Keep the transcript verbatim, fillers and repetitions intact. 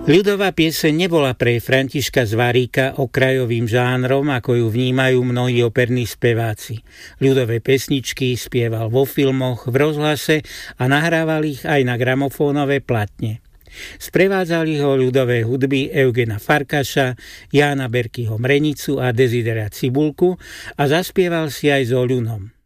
Ľudová pieseň nebola pre Františka Zvaríka okrajovým žánrom, ako ju vnímajú mnohí operní speváci. Ľudové pesničky spieval vo filmoch, v rozhlase a nahrával ich aj na gramofónové platne. Sprevádzali ho ľudové hudby Eugena Farkaša, Jána Berkyho Mrenicu a Desidera Cibulku a zaspieval si aj s Oľunom.